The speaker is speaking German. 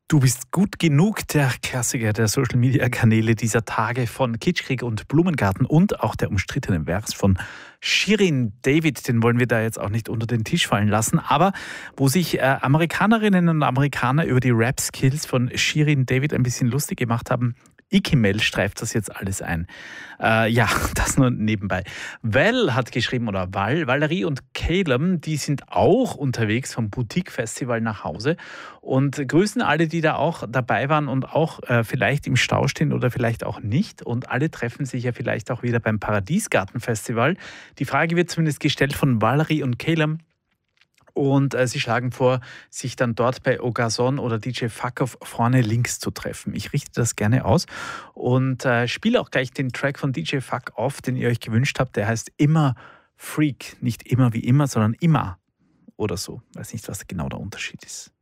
Du bist gut genug, der Klassiker der Social-Media-Kanäle dieser Tage von Kitschkrieg und Blumengarten und auch der umstrittene Vers von Shirin David, den wollen wir da jetzt auch nicht unter den Tisch fallen lassen, aber wo sich Amerikanerinnen und Amerikaner über die Rap-Skills von Shirin David ein bisschen lustig gemacht haben, Ikimel streift das jetzt alles ein. Ja, das nur nebenbei. Val hat geschrieben, oder Valerie und Caleb, die sind auch unterwegs vom Boutique-Festival nach Hause und grüßen alle, die da auch dabei waren und auch vielleicht im Stau stehen oder vielleicht auch nicht. Und alle treffen sich ja vielleicht auch wieder beim Paradiesgarten-Festival. Die Frage wird zumindest gestellt von Valerie und Caleb. Und sie schlagen vor, sich dann dort bei Ogazon oder DJ Fuck Off vorne links zu treffen. Ich richte das gerne aus und spiele auch gleich den Track von DJ Fuck Off, den ihr euch gewünscht habt. Der heißt Immer Freak. Nicht immer wie immer, sondern immer oder so. Weiß nicht, was genau der Unterschied ist.